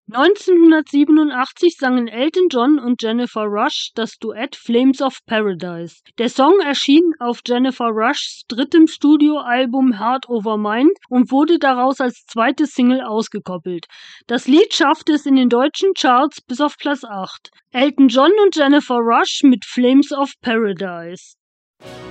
1987 sangen Elton John und Jennifer Rush das Duett "Flames of Paradise". Der Song erschien auf Jennifer Rushs drittem Studioalbum "Heart Over Mind" und wurde daraus als zweite Single ausgekoppelt. Das Lied schaffte es in den deutschen Charts bis auf Platz 8. Elton John und Jennifer Rush mit "Flames of Paradise".